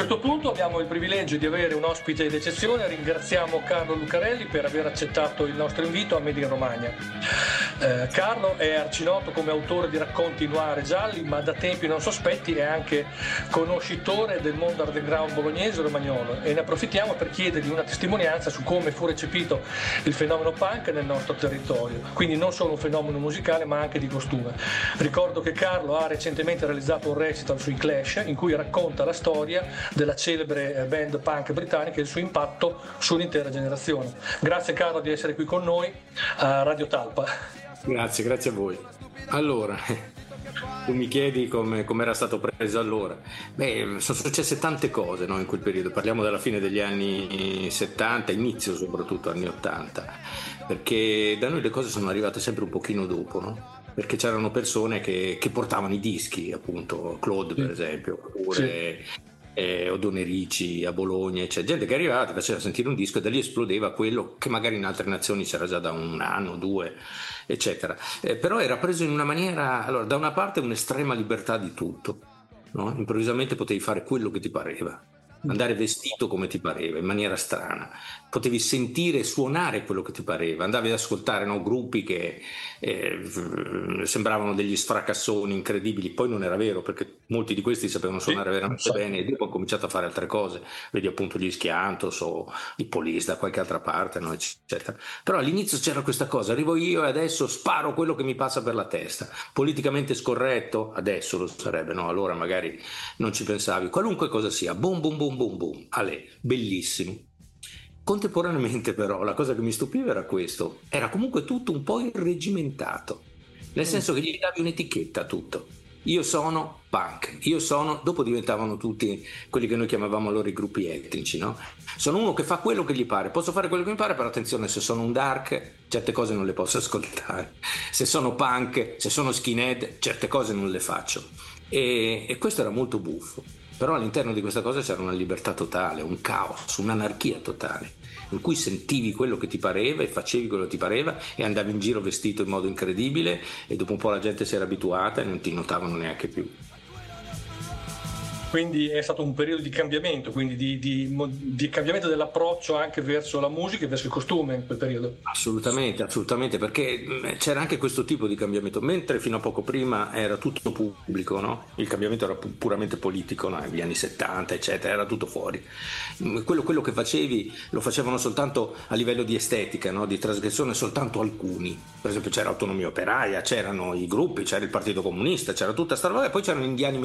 questo punto abbiamo il privilegio di avere un ospite d'eccezione. Ringraziamo Carlo Lucarelli per aver accettato il nostro invito a Made in Romagna. Carlo è arcinoto come autore di racconti noir e gialli, ma da tempi non sospetti è anche conoscitore del mondo underground bolognese e romagnolo, e ne approfittiamo per chiedergli una testimonianza su come fu recepito il fenomeno punk nel nostro territorio, quindi non solo un fenomeno musicale ma anche di costume. Ricordo che Carlo ha recentemente realizzato un recital sui Clash in cui racconta la storia della celebre band punk britannica e il suo impatto sull'intera generazione. Grazie Carlo di essere qui con noi a Radio Talpa. Grazie a voi. Allora, tu mi chiedi come era stato preso allora. Sono successe tante cose, no, in quel periodo. Parliamo della fine degli anni 70, inizio soprattutto anni 80, perché da noi le cose sono arrivate sempre un pochino dopo, no? Perché c'erano persone che portavano i dischi, appunto Claude per esempio, oppure Oddone Ricci a Bologna, c'è gente che arrivava, ti faceva sentire un disco e da lì esplodeva quello che magari in altre nazioni c'era già da un anno, due, eccetera. Però era preso in una maniera, allora, da una parte un'estrema libertà di tutto, no? Improvvisamente potevi fare quello che ti pareva, andare vestito come ti pareva, in maniera strana, potevi sentire e suonare quello che ti pareva, andavi ad ascoltare, no, gruppi che sembravano degli sfracassoni incredibili, poi non era vero perché molti di questi sapevano suonare veramente bene e dopo ho cominciato a fare altre cose, vedi appunto gli Schiantos o i Police da qualche altra parte, no, eccetera. Però all'inizio c'era questa cosa, arrivo io e adesso sparo quello che mi passa per la testa, politicamente scorretto, adesso lo sarebbe, no? Allora magari non ci pensavi, qualunque cosa sia, boom boom boom boom boom, bellissimo. Contemporaneamente però la cosa che mi stupiva era questo, era comunque tutto un po' irregimentato, nel senso che gli davi un'etichetta a tutto. Io sono punk, dopo diventavano tutti quelli che noi chiamavamo allora i gruppi etnici, no? Sono uno che fa quello che gli pare, posso fare quello che mi pare, però attenzione, se sono un dark certe cose non le posso ascoltare, se sono punk, se sono skinhead certe cose non le faccio, e questo era molto buffo. Però all'interno di questa cosa c'era una libertà totale, un caos, un'anarchia totale, in cui sentivi quello che ti pareva e facevi quello che ti pareva e andavi in giro vestito in modo incredibile e dopo un po' la gente si era abituata e non ti notavano neanche più. Quindi è stato un periodo di cambiamento, quindi di cambiamento dell'approccio anche verso la musica e verso il costume in quel periodo. Assolutamente, perché c'era anche questo tipo di cambiamento, mentre fino a poco prima era tutto pubblico, no? Il cambiamento era puramente politico, no? Negli anni 70, eccetera, era tutto fuori. Quello che facevi lo facevano soltanto a livello di estetica, no? Di trasgressione soltanto alcuni. Per esempio c'era Autonomia Operaia, c'erano i gruppi, c'era il Partito Comunista, c'era tutta sta roba, e poi c'erano indiani